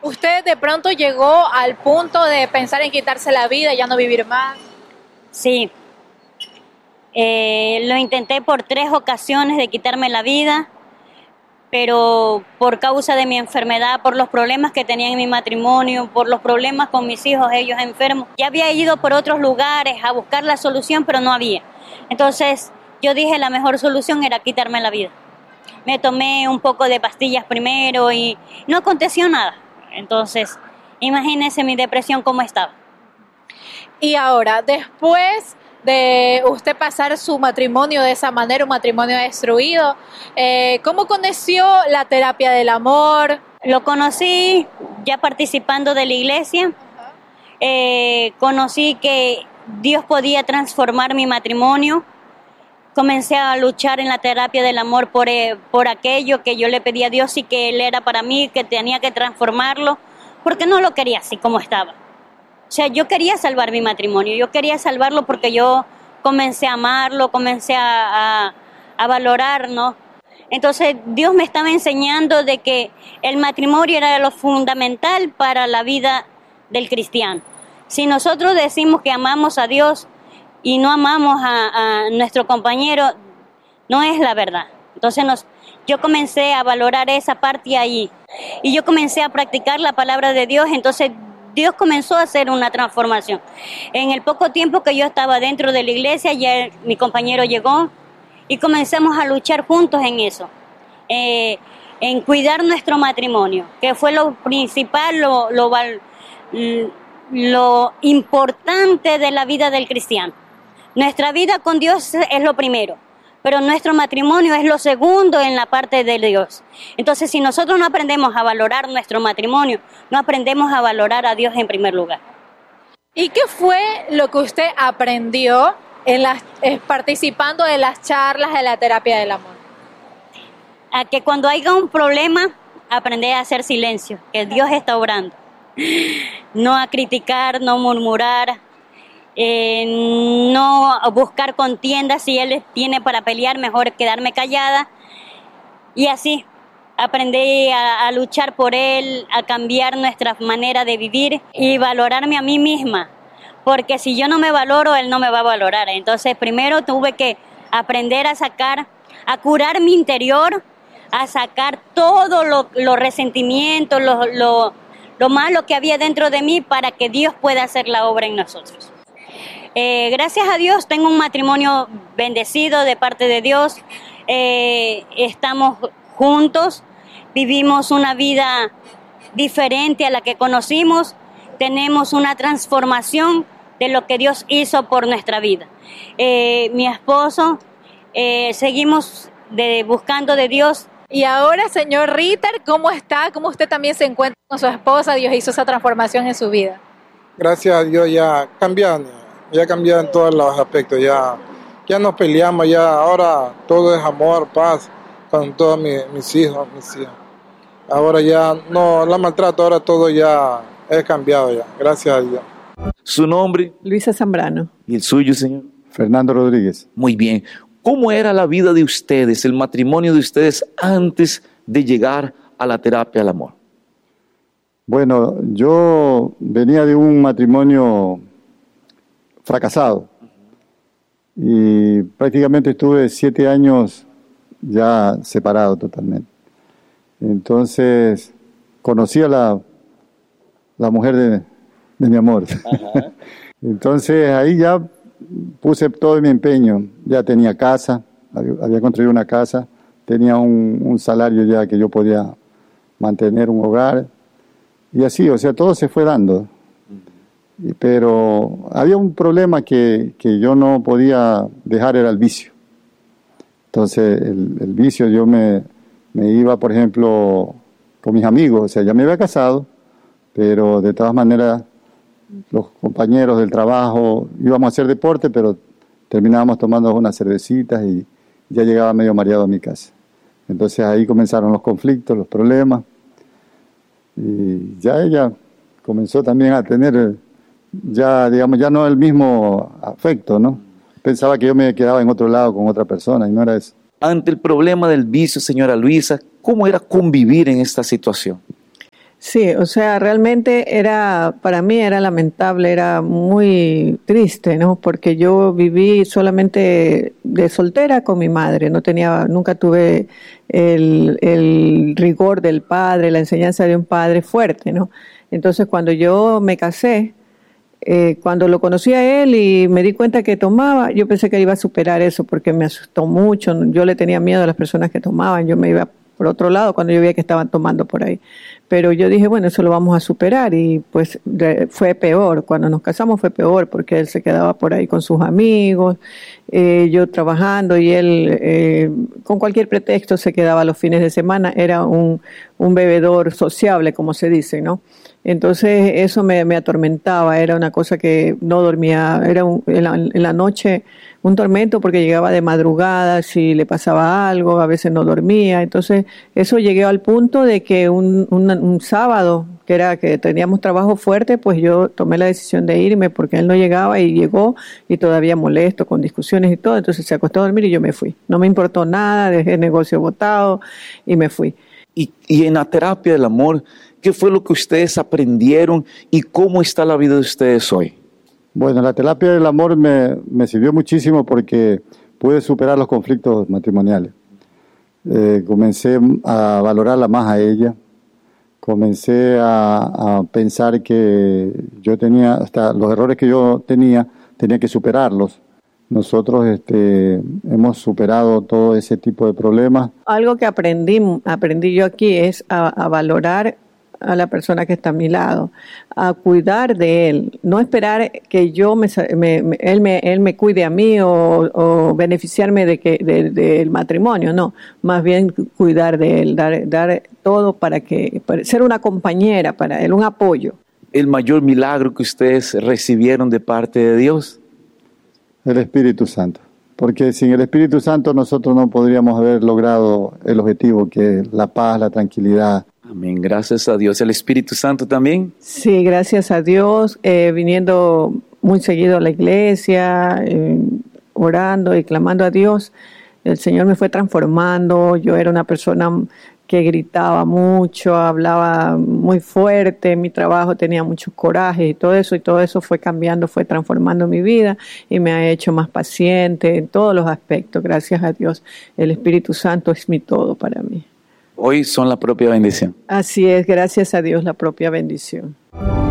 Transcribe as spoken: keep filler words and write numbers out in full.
¿Usted de pronto llegó al punto de pensar en quitarse la vida, ya no vivir más? Sí. Eh, lo intenté por tres ocasiones de quitarme la vida, pero por causa de mi enfermedad, por los problemas que tenía en mi matrimonio, por los problemas con mis hijos, ellos enfermos. Ya había ido por otros lugares a buscar la solución, pero no había. Entonces yo dije la mejor solución era quitarme la vida. Me tomé un poco de pastillas primero y no aconteció nada. Entonces, imagínense mi depresión cómo estaba. Y ahora, después de usted pasar su matrimonio de esa manera, un matrimonio destruido, eh, ¿cómo conoció la terapia del amor? Lo conocí ya participando de la iglesia. Eh, conocí que Dios podía transformar mi matrimonio. Comencé a luchar en la terapia del amor por, eh, por aquello que yo le pedí a Dios y que Él era para mí, que tenía que transformarlo, porque no lo quería así como estaba. O sea, yo quería salvar mi matrimonio, yo quería salvarlo porque yo comencé a amarlo, comencé a, a, a valorar, ¿no? Entonces Dios me estaba enseñando de que el matrimonio era lo fundamental para la vida del cristiano. Si nosotros decimos que amamos a Dios y no amamos a, a nuestro compañero, no es la verdad. Entonces nos, yo comencé a valorar esa parte ahí y yo comencé a practicar la palabra de Dios. Entonces Dios comenzó a hacer una transformación. En el poco tiempo que yo estaba dentro de la iglesia, ya mi compañero llegó y comenzamos a luchar juntos en eso, eh, en cuidar nuestro matrimonio, que fue lo principal, lo, lo, lo importante de la vida del cristiano. Nuestra vida con Dios es lo primero, pero nuestro matrimonio es lo segundo en la parte de Dios. Entonces, si nosotros no aprendemos a valorar nuestro matrimonio, no aprendemos a valorar a Dios en primer lugar. ¿Y qué fue lo que usted aprendió en las, eh, participando de las charlas de la terapia del amor? A que cuando haya un problema, aprender a hacer silencio, que Dios está obrando. No a criticar, no murmurar, Eh, no buscar contiendas. Si Él tiene para pelear, mejor quedarme callada y así aprendí a, a luchar por Él, a cambiar nuestra manera de vivir y valorarme a mí misma, porque si yo no me valoro, Él no me va a valorar. Entonces primero tuve que aprender a sacar, a curar mi interior, a sacar todo lo, los resentimientos, lo, lo, lo malo que había dentro de mí para que Dios pueda hacer la obra en nosotros. Eh, gracias a Dios tengo un matrimonio bendecido de parte de Dios. Eh, estamos juntos, vivimos una vida diferente a la que conocimos, tenemos una transformación de lo que Dios hizo por nuestra vida. Eh, mi esposo, eh, seguimos de, buscando de Dios. Y ahora, señor Ritter, ¿cómo está? ¿Cómo usted también se encuentra con su esposa? Dios hizo esa transformación en su vida. Gracias a Dios ya cambiaron. Ya cambiado en todos los aspectos, ya, ya no peleamos, ya ahora todo es amor, paz con todos mis, mis hijos, mis hijas. Ahora ya no la maltrato, ahora todo ya es cambiado ya, gracias a Dios. ¿Su nombre? Luisa Zambrano. ¿Y el suyo, señor? Fernando Rodríguez. Muy bien. ¿Cómo era la vida de ustedes, el matrimonio de ustedes antes de llegar a la terapia del amor? Bueno, yo venía de un matrimonio fracasado y prácticamente estuve siete años ya separado totalmente. Entonces conocí a la, la mujer de, de mi amor. Ajá. Entonces ahí ya puse todo mi empeño, ya tenía casa, había, había construido una casa, tenía un, un salario ya que yo podía mantener un hogar y así, o sea, todo se fue dando. Pero había un problema que, que yo no podía dejar, era el vicio. Entonces el, el vicio, yo me, me iba, por ejemplo, con mis amigos, o sea, ya me había casado, pero de todas maneras los compañeros del trabajo íbamos a hacer deporte, pero terminábamos tomando unas cervecitas y ya llegaba medio mareado a mi casa. Entonces ahí comenzaron los conflictos, los problemas, y ya ella comenzó también a tener ya, digamos, ya no el mismo afecto, ¿no? Pensaba que yo me quedaba en otro lado con otra persona y no era eso. Ante el problema del vicio, señora Luisa, ¿cómo era convivir en esta situación? Sí, o sea, realmente era, para mí era lamentable, era muy triste, ¿no? Porque yo viví solamente de soltera con mi madre, no tenía, nunca tuve el, el rigor del padre, la enseñanza de un padre fuerte, ¿no? Entonces, cuando yo me casé, eh, cuando lo conocí a él y me di cuenta que tomaba, yo pensé que iba a superar eso porque me asustó mucho, yo le tenía miedo a las personas que tomaban, yo me iba por otro lado cuando yo veía que estaban tomando por ahí. Pero yo dije, bueno, eso lo vamos a superar y pues de, fue peor. Cuando nos casamos fue peor porque él se quedaba por ahí con sus amigos, eh, yo trabajando y él eh, con cualquier pretexto se quedaba los fines de semana. Era un, un bebedor sociable, como se dice, ¿no? Entonces eso me, me atormentaba, era una cosa que no dormía, era un, en, la, en la noche un tormento porque llegaba de madrugada, si le pasaba algo, a veces no dormía. Entonces eso llegué al punto de que un, un, un sábado, que era que teníamos trabajo fuerte, pues yo tomé la decisión de irme porque él no llegaba y llegó y todavía molesto con discusiones y todo. Entonces se acostó a dormir y yo me fui. No me importó nada, dejé el negocio botado y me fui. Y, y en la terapia del amor, ¿qué fue lo que ustedes aprendieron y cómo está la vida de ustedes hoy? Bueno, la terapia del amor me, me sirvió muchísimo porque pude superar los conflictos matrimoniales. Eh, comencé a valorarla más a ella, comencé a, a pensar que yo tenía, hasta los errores que yo tenía, tenía que superarlos. Nosotros este, hemos superado todo ese tipo de problemas. Algo que aprendí, aprendí yo aquí es a, a valorar a la persona que está a mi lado, a cuidar de él, no esperar que yo me, me, me, él, me él me cuide a mí o, o beneficiarme de que de, del matrimonio, no, más bien cuidar de él, dar, dar todo para que para ser una compañera para él, un apoyo. El mayor milagro que ustedes recibieron de parte de Dios. El Espíritu Santo, porque sin el Espíritu Santo nosotros no podríamos haber logrado el objetivo, que es la paz, la tranquilidad. Amén, gracias a Dios. ¿El Espíritu Santo también? Sí, gracias a Dios, eh, viniendo muy seguido a la iglesia, eh, orando y clamando a Dios, el Señor me fue transformando. Yo era una persona que gritaba mucho, hablaba muy fuerte, en mi trabajo tenía mucho coraje y todo eso, y todo eso fue cambiando, fue transformando mi vida y me ha hecho más paciente en todos los aspectos, gracias a Dios. El Espíritu Santo es mi todo para mí. Hoy son la propia bendición. Así es, gracias a Dios, la propia bendición.